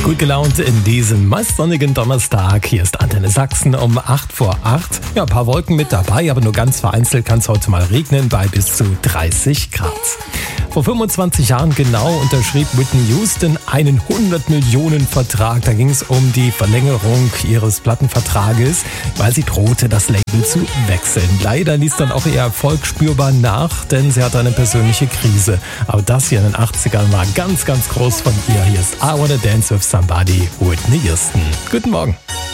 Gut gelaunt in diesem meist sonnigen Donnerstag. Hier ist Antenne Sachsen um 8:08. Ja, ein paar Wolken mit dabei, aber nur ganz vereinzelt kann es heute mal regnen bei bis zu 30 Grad. Vor 25 Jahren genau unterschrieb Whitney Houston einen 100-Millionen-Vertrag. Da ging es um die Verlängerung ihres Plattenvertrages, weil sie drohte, das Label zu wechseln. Leider ließ dann auch ihr Erfolg spürbar nach, denn sie hatte eine persönliche Krise. Aber das hier in den 80ern war ganz, ganz groß von ihr. Hier ist I Wanna Dance With Somebody, Whitney Houston. Guten Morgen.